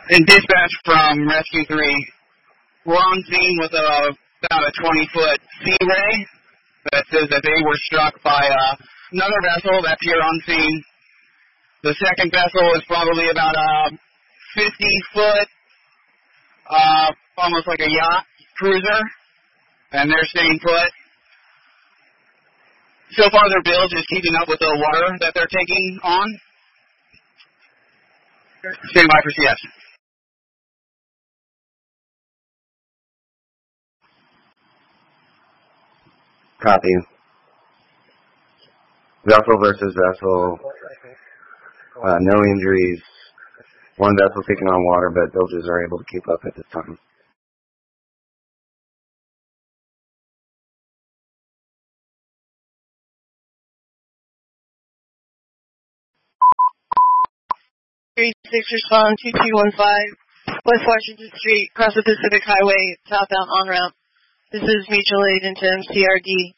In dispatch from Rescue 3, we're on scene with about a 20-foot sea ray that says that they were struck by another vessel that's here on scene. The second vessel is probably about a 50-foot, almost like a yacht cruiser, and they're staying put. So far, their bilge is keeping up with the water that they're taking on. Stand by for CS. Copy. Vessel versus vessel. No injuries. One vessel taking on water, but bilges are able to keep up at this time. Respond 2215 West Washington Street, across the Pacific Highway, southbound on-ramp. This is mutual aid into MCRD.